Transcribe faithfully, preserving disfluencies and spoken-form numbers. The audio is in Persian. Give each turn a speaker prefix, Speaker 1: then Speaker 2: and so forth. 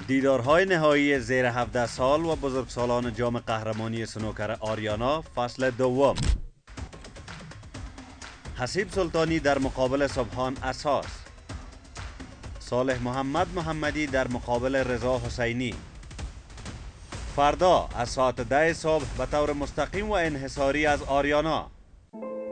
Speaker 1: دیدارهای نهایی زیر هفده سال و بزرگسالان جام قهرمانی سنوکر آریانا فصل دوم. حسیب سلطانی در مقابل سبحان اساس، صالح محمد محمدی در مقابل رضا حسینی. فردا از ساعت ده صبح به طور مستقیم و انحصاری از آریانا.